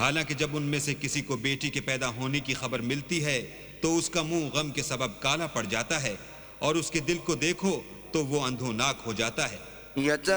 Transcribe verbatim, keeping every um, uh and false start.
हालांकि जब उनमें से किसी को बेटी के पैदा होने की खबर मिलती है तो उसका मुंह गम के सबब काला पड़ जाता है और उसके दिल को देखो तो वो अंधोनाक हो जाता है।